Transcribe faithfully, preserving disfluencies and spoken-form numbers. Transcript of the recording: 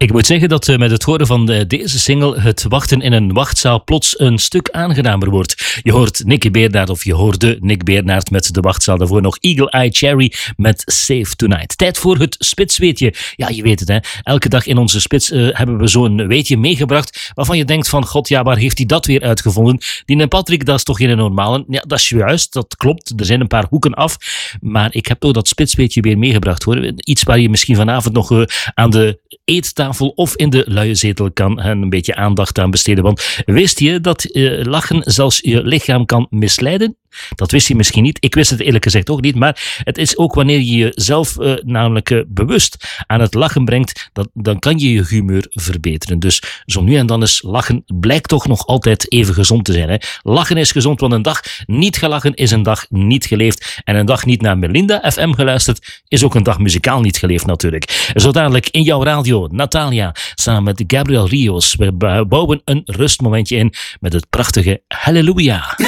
Ik moet zeggen dat uh, met het horen van de, deze single het wachten in een wachtzaal plots een stuk aangenamer wordt. Je hoort Nicky Beernaert of je hoorde Nick Beernaert met de wachtzaal. Daarvoor nog Eagle Eye Cherry met Save Tonight. Tijd voor het spitsweetje. Ja, je weet het, hè. Elke dag in onze spits uh, hebben we zo'n weetje meegebracht waarvan je denkt van, god, ja, waar heeft hij dat weer uitgevonden? Die en Patrick, dat is toch geen normale? Ja, dat is juist, dat klopt. Er zijn een paar hoeken af. Maar ik heb toch dat spitsweetje weer meegebracht, hoor. Iets waar je misschien vanavond nog uh, aan de eettafel of in de luie zetel kan en een beetje aandacht aan besteden. Want wist je dat uh, lachen zelfs je lichaam kan misleiden? Dat wist je misschien niet. Ik wist het eerlijk gezegd ook niet. Maar het is ook wanneer je jezelf uh, namelijk uh, bewust aan het lachen brengt, dat, dan kan je je humeur verbeteren. Dus zo nu en dan eens lachen blijkt toch nog altijd even gezond te zijn. Hè? Lachen is gezond, want een dag niet gelachen is een dag niet geleefd. En een dag niet naar Melinda F M geluisterd is ook een dag muzikaal niet geleefd natuurlijk. Zo dadelijk in jouw radio, Natalia, samen met Gabriel Rios. We bouwen een rustmomentje in met het prachtige Halleluja.